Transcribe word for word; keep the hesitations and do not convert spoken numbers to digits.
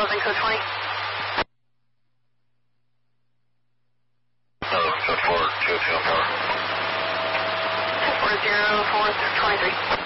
eleven code twenty. eleven code four, two two four. two four zero four twenty-three.